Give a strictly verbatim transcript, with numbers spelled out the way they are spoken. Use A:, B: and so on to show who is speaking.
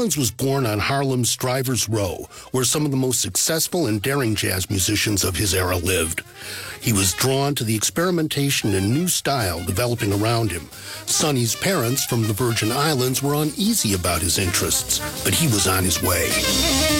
A: Islands was born on Harlem's Drivers Row, where some of the most successful and daring jazz musicians of his era lived. He was drawn to the experimentation and new style developing around him. Sonny's parents from the Virgin Islands were uneasy about his interests, but he was on his way.